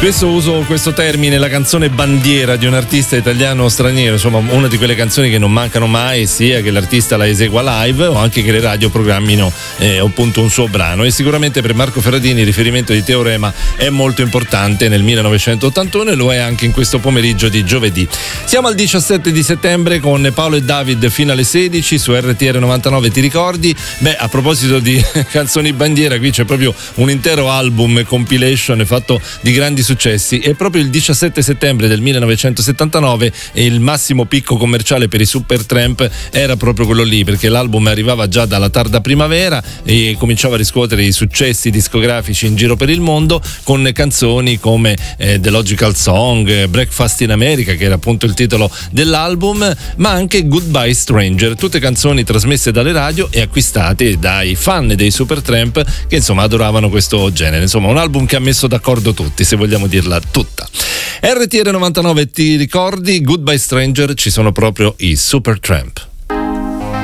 Spesso uso questo termine, la canzone bandiera di un artista italiano o straniero, insomma una di quelle canzoni che non mancano mai, sia che l'artista la esegua live o anche che le radio programmino appunto un suo brano. E sicuramente per Marco Ferradini il riferimento di Teorema è molto importante nel 1981 e lo è anche in questo pomeriggio di giovedì. Siamo al 17 di settembre con Paolo e David fino alle 16 su RTR 99. Ti ricordi? Beh, a proposito di canzoni bandiera, qui c'è proprio un intero album compilation fatto di grandi successi. E proprio il 17 settembre del 1979 il massimo picco commerciale per i Supertramp era proprio quello lì, perché l'album arrivava già dalla tarda primavera e cominciava a riscuotere i successi discografici in giro per il mondo con canzoni come The Logical Song, Breakfast in America, che era appunto il titolo dell'album, ma anche Goodbye Stranger, tutte canzoni trasmesse dalle radio e acquistate dai fan dei Supertramp che insomma adoravano questo genere. Insomma un album che ha messo d'accordo tutti, se vogliamo dirla tutta. RTR 99, ti ricordi? Goodbye Stranger, ci sono proprio i Supertramp.